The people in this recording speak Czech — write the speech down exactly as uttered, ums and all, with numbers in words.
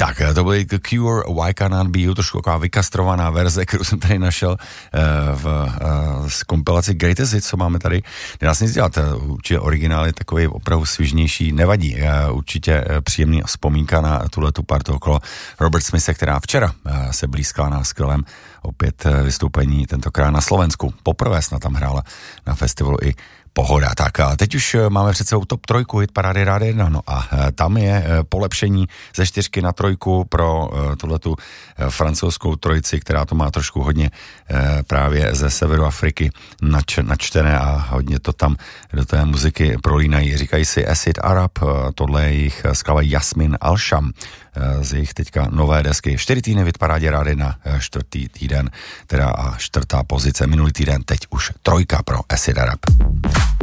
Tak, to byl The Cure, Why Can't Be You, trošku taková vykastrovaná verze, kterou jsem tady našel v, v kompilaci Greatest Hits, co máme tady. Nedá se nic dělat, určitě originál je takový opravdu svižnější, nevadí. Určitě příjemný vzpomínka na tuhletu partu okolo Robert Smithe, která včera se blízkala na skvělém opět vystoupení, tentokrát na Slovensku. Poprvé snad tam hrála na festivalu i Pohoda. Tak a teď už máme před sebou top trojku hit parády Rádia jedna, no a tam je polepšení ze čtyřky na trojku pro tuhletu francouzskou trojici, která to má trošku hodně právě ze severu Afriky nač, načtené a hodně to tam do té muziky prolínají. Říkají si Acid Arab, tohle je jejich skladba Jasmin Al-Sham z jejich teďka nové desky. Čtyři týdny v parádě Rádia na čtvrtý týden, teda a čtvrtá pozice minulý týden, teď už trojka pro Acid Arab.